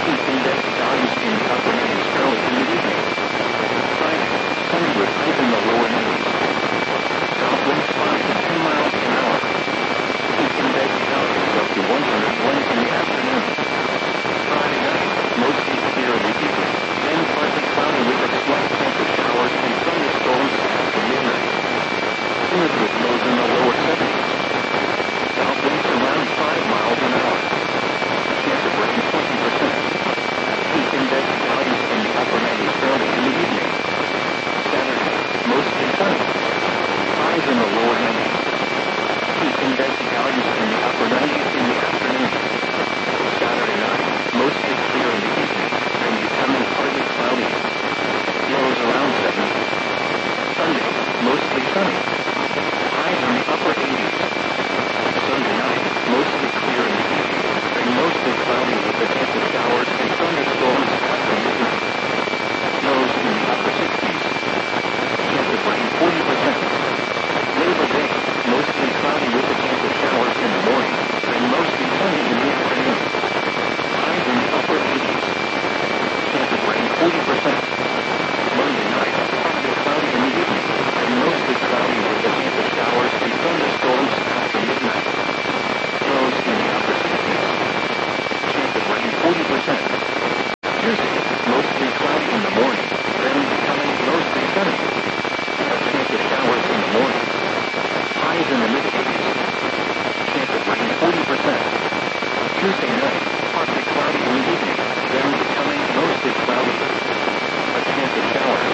Heat index values in the upper 90s early in the evening. Friday, sunny with highs in the lower 90s. South winds 5 to 10 miles an hour. Heat index values up to 101 in the afternoon. Friday night, mostly clear in the evening, then partly cloudy with a slight chance of showers and thunderstorms after midnight. Humid with lows in the lower 70s. South winds around 5 miles an hour. Chance of rain 20%. Heat index values in the upper 90s early in the evening. Saturday, mostly sunny. Highs in the lower 90s. Heat index values in the upper 90s in the afternoon. Saturday night, mostly clear in the evening, and becoming partly cloudy. Lows around 70. Sunday, mostly sunny. Highs in the upper 80s. Sunday night, mostly clear in the evening, and mostly cloudy with a chance of showers and thunderstorms after midnight. Lows in the upper 60s. Chance of rain 40%. Labor Day, mostly cloudy with a chance of showers in the morning, and mostly sunny in the afternoon. Highs in the upper 80s. Chance of rain 40%. Monday night, partly cloudy in the evening, and mostly cloudy with a chance of showers and thunderstorms after midnight. Lows in the upper 60s. Chance of rain 40%. Tuesday, mostly cloudy in the morning, then becoming mostly sunny. A chance of showers in the morning. Highs in the mid-80s. Chance of rain 40%. Tuesday night, partly cloudy in the evening, then becoming mostly cloudy. A chance of showers.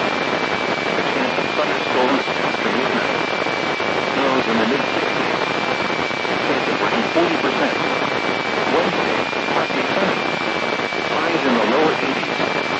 A chance of thunderstorms after midnight. Lows in the mid-60s. Chance of rain 40%. Wednesday, partly sunny. Highs in the lower 80s.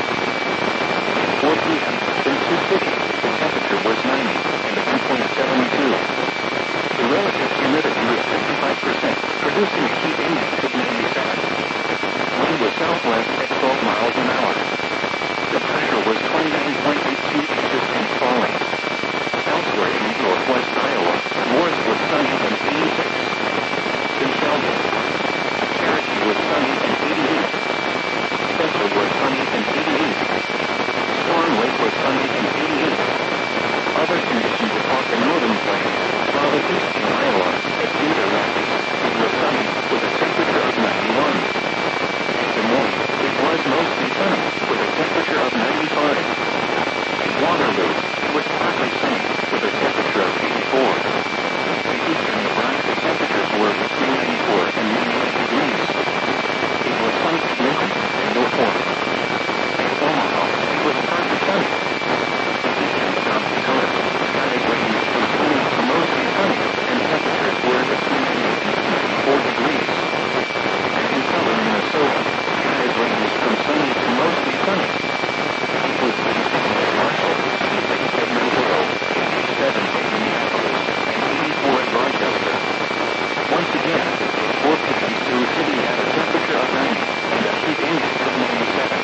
At 4 p.m., in Sioux City, the temperature was 90, and the dew point 72. The relative humidity was 55%, producing a heat index of 97. Wind was southwest at 12 miles an hour. The pressure was 29.82 inches and falling. Elsewhere in northwest Iowa, Morris was sunny and 86. In Sheldon, Cherokee was sunny and 88. Spencer was sunny and 88. Storm Lake was sunny and 88. Other conditions across the northern plains, while in eastern Iowa, at Cedar Rapids, it was sunny with a temperature of 91. At Des Moines, it was mostly sunny with a temperature of 95. At Waterloo, it was partly sunny with a temperature of 84. In eastern Nebraska, temperatures were between 94 and 98 degrees. It was sunny at Lincoln and North Fork. At Omaha, it was partly sunny. In eastern South Dakota, skies ranged from sunny to mostly sunny, and temperatures were between 98 and 94 degrees. And in southern Minnesota, skies ranged from sunny to mostly sunny. It was 86 at Marshall, 86 at Middleborough, 87 at Minneapolis, and 84 at Rochester. Once again, at 4 p.m. Sioux City had a temperature of 90 and a heat index of 97.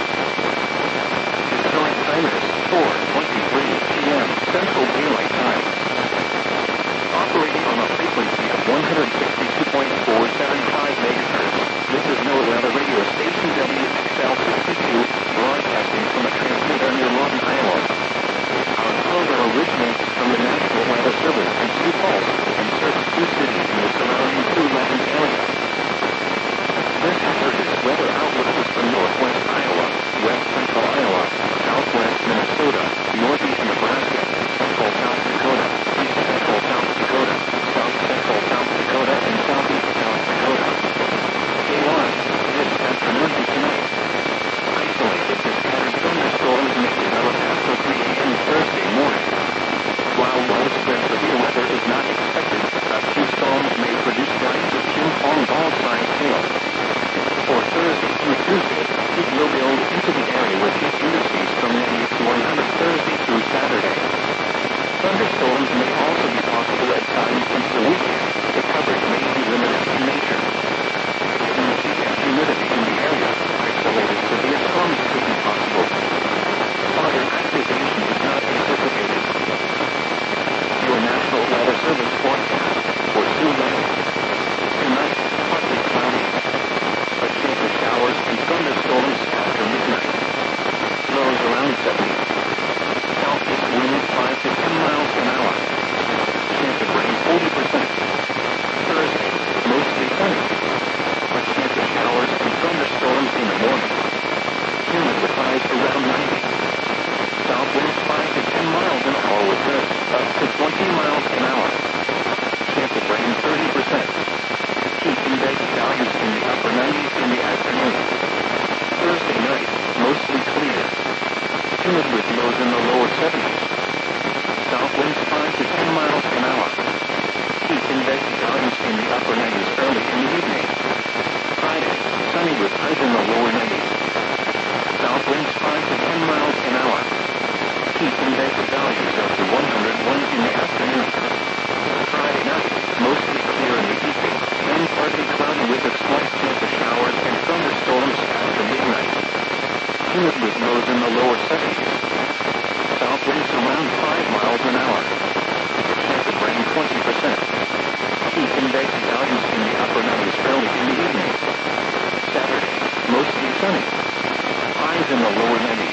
The current time is 4:23 p.m. Central Daylight Time. Operating on a frequency of 162.475 MHz, this is No Weather Radio Station WXL62, broadcasting from a transmitter near Lawton, Iowa. Our program originates from the National Weather Service in Sioux Falls and serves Sioux City and the surrounding Siouxland area. This afternoon's weather outlook is from northwest Iowa, west central Iowa, southwest Minnesota, northeast Nebraska, central South Dakota, east central South Dakota, south central South Dakota, and southeast South Dakota. Day 1, this afternoon and tonight. Isolated to scattered thunderstorms may develop after 3 a.m. Thursday morning. While widespread severe weather is not expected, a few storms may produce gusts of ping-pong ball-sized hail. For Thursday through Tuesday, heat will build into the area with heat indices from 90 to 100 Thursday through Saturday. Thunderstorms may also be possible at times into the weekend. The coverage may be limited in nature. Given the heat and humidity in the area, isolated severe storms could be possible. Further activation is not anticipated. Your National Weather Service forecast for Siouxland. Tonight, partly cloudy. A chance of showers and thunderstorms highs around 90. South winds 5 to 10 miles an hour with gusts up to 20 miles an hour. Chance of rain 30%. Heat index values in the upper 90s in the afternoon. Thursday night, mostly clear. Humid with lows in the lower 70s. South winds 5 to 10 miles an hour. Heat index values in the upper 90s early in the evening. Friday, sunny with highs in the lower 90s. South winds 5 to 10 miles an hour. Heat index values up to 101 in the afternoon. Friday night, mostly clear in the evening, then partly cloudy with a slight chance of showers and thunderstorms after midnight. Humid with lows in the lower 70s. South winds around 5 miles an hour. Chance of rain 20%. Heat index values in the upper 90s early in the evening. Saturday, mostly sunny. Highs in the lower 90s.